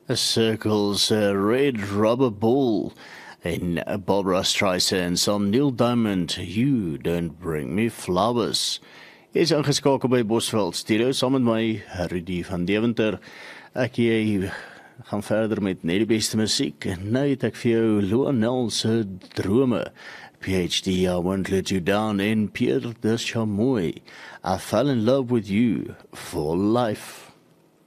Circles a red rubber ball. En Barbara Streisand saam Neil Diamond, You Don't Bring Me Flowers. Jy is ingeskakel by Bosveld Studio, saam met my, Rudy van Deventer. Jy gaan verder met net die beste musiek. Nou het ek vir jou Luanel se drome. PhD, I Won't Let You Down, en Pierre de Chamoy, I Fell in Love With You for Life.